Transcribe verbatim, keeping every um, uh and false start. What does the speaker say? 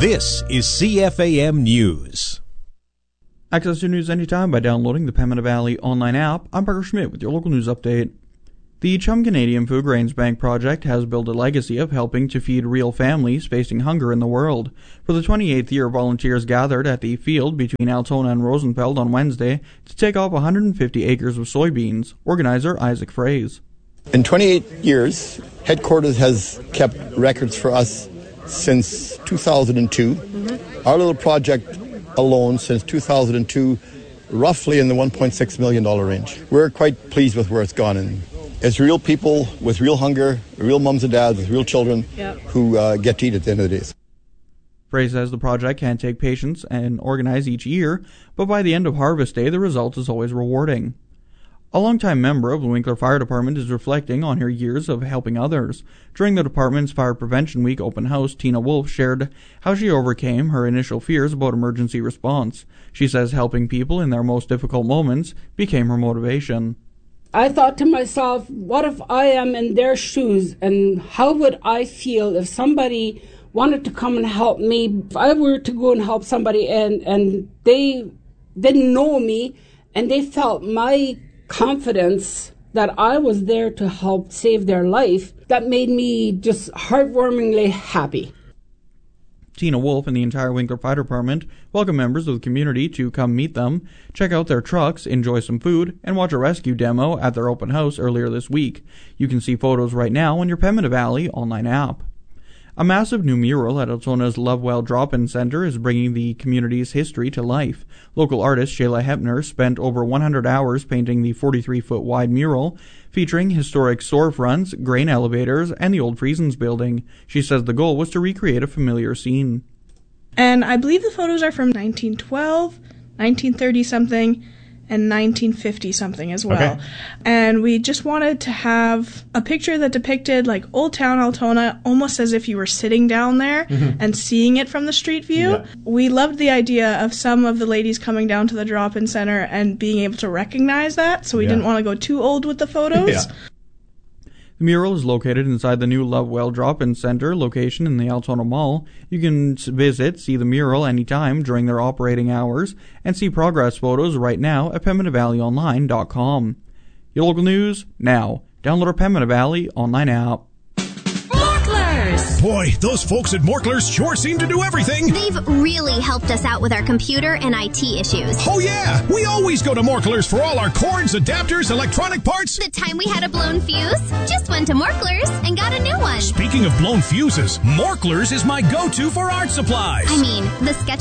This is C F A M News. Access to news anytime by downloading the Pembina Valley online app. I'm Parker Schmidt with your local news update. The Chum Canadian Food Grains Bank project has built a legacy of helping to feed real families facing hunger in the world. For the twenty-eighth year, volunteers gathered at the field between Altona and Rosenfeld on Wednesday to take off one hundred fifty acres of soybeans. Organizer Isaac Fraze. In twenty-eight years, headquarters has kept records for us since two thousand two. Mm-hmm. Our little project alone since two thousand two, roughly in the one point six million dollars range. We're quite pleased with where it's gone. And it's real people with real hunger, real mums and dads with real children yep. who uh, get to eat at the end of the day. Frey says the project can take patience and organize each year, but by the end of Harvest Day, the result is always rewarding. A longtime member of the Winkler Fire Department is reflecting on her years of helping others. During the department's Fire Prevention Week open house, Tina Wolf shared how she overcame her initial fears about emergency response. She says helping people in their most difficult moments became her motivation. I thought to myself, what if I am in their shoes, and how would I feel if somebody wanted to come and help me? If I were to go and help somebody and, and they didn't know me and they felt my confidence that I was there to help save their life, that made me just heartwarmingly happy. Tina Wolf and the entire Winkler Fire Department welcome members of the community to come meet them, check out their trucks, enjoy some food, and watch a rescue demo at their open house earlier this week. You can see photos right now on your Pembina Valley online app. A massive new mural at Altona's Lovewell Drop-In Center is bringing the community's history to life. Local artist Shayla Hepner spent over one hundred hours painting the forty-three foot wide mural, featuring historic storefronts, grain elevators, and the old Friesens building. She says the goal was to recreate a familiar scene. And I believe the photos are from nineteen twelve, nineteen thirty something, and nineteen fifty something as well. Okay. And we just wanted to have a picture that depicted like Old Town Altona, almost as if you were sitting down there mm-hmm. and seeing it from the street view. Yeah. We loved the idea of some of the ladies coming down to the drop-in center and being able to recognize that, so we yeah. didn't want to go too old with the photos. yeah. The mural is located inside the new Lovewell Drop-In Center location in the Altona Mall. You can visit, see the mural anytime during their operating hours, and see progress photos right now at pembina valley online dot com. Your local news, now. Download our Pembina Valley online app. Boy, those folks at Morklers sure seem to do everything. They've really helped us out with our computer and I T issues. Oh, yeah. We always go to Morklers for all our cords, adapters, electronic parts. The time we had a blown fuse, just went to Morklers and got a new one. Speaking of blown fuses, Morklers is my go-to for art supplies. I mean, the sketch